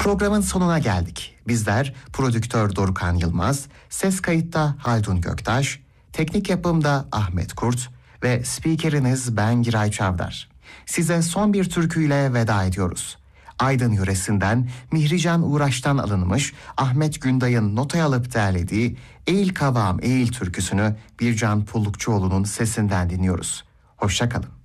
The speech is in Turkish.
Programın sonuna geldik. Bizler prodüktör Dorukhan Yılmaz, ses kayıtta Haldun Göktaş, teknik yapımda Ahmet Kurt ve spikeriniz ben Giray Çavdar. Size son bir türküyle veda ediyoruz. Aydın yöresinden Mihrican Uğraş'tan alınmış Ahmet Günday'ın notaya alıp derlediği Eğil Kavağım Eğil türküsünü Bircan Pullukçuoğlu'nun sesinden dinliyoruz. Hoşça kalın.